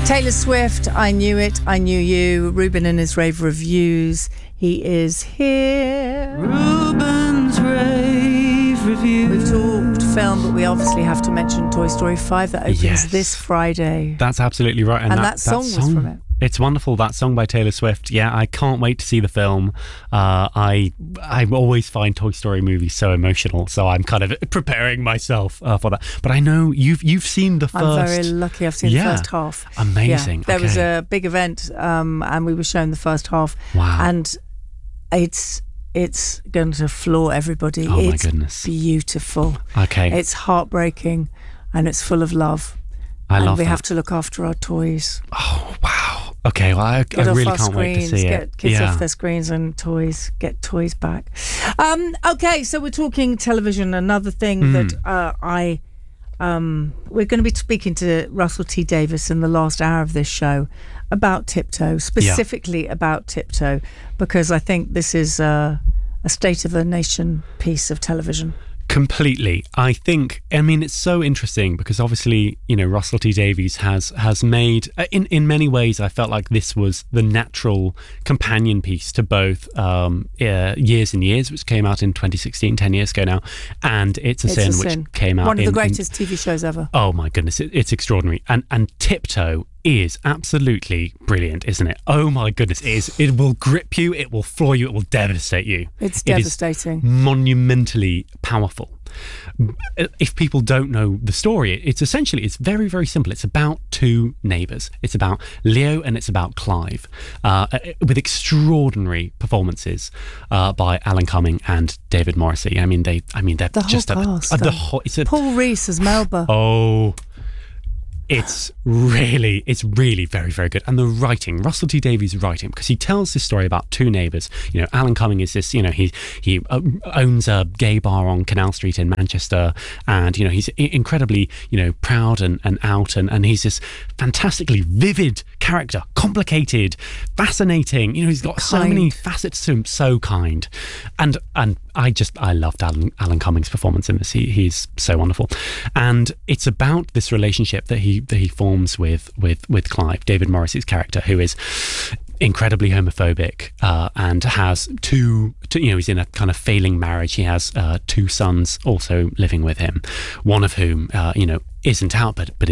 Taylor Swift, I Knew It, I Knew You. Ruben and his rave reviews. He is here. Ruben's rave review. We've talked film, but we obviously have to mention Toy Story 5 that opens this Friday. That's absolutely right. And that song was from it. It's wonderful, that song by Taylor Swift. Yeah, I can't wait to see the film. I always find Toy Story movies so emotional, so I'm kind of preparing myself for that. But I know you've seen the first. I'm very lucky. I've seen the first half. Amazing. Yeah. There was a big event, and we were shown the first half. Wow. And it's going to floor everybody. Oh, my it's goodness. Beautiful. Okay. It's heartbreaking, and it's full of love. I love we that. have to look after our toys. Oh, wow. Okay, well, I really can't wait to see it. Get kids off their screens and toys. Get toys back. Okay, so we're talking television. Another thing that we're going to be speaking to Russell T Davies in the last hour of this show about Tiptoe, specifically about Tiptoe, because I think this is a state of the nation piece of television. Completely. I mean, it's so interesting because obviously, Russell T Davies has made, in many ways, I felt like this was the natural companion piece to both Years and Years, which came out in 2016, 10 years ago now, and It's a Sin, which came out one of the greatest TV shows ever. Oh my goodness, it's extraordinary. And Tiptoe is absolutely brilliant, isn't it? Oh my goodness, it is. It will grip you, it will floor you, it will devastate you. It's devastating. It is monumentally powerful. If people don't know the story, it's very, very simple. It's about two neighbours. It's about Leo and it's about Clive, with extraordinary performances by Alan Cumming and David Morrissey. They're the just whole cast. Paul Rees as Melba. Oh. It's really very, very good. And the writing, Russell T Davies' writing, because he tells this story about two neighbours. Alan Cumming is this, he owns a gay bar on Canal Street in Manchester, and, he's incredibly, proud and out, and he's this fantastically vivid character, complicated, fascinating. He's got so many facets to him, so kind. And I loved Alan Cumming's performance in this. He's so wonderful. And it's about this relationship that he forms with Clive, David Morrissey's character, who is incredibly homophobic and has he's in a kind of failing marriage. He has two sons also living with him, one of whom isn't out but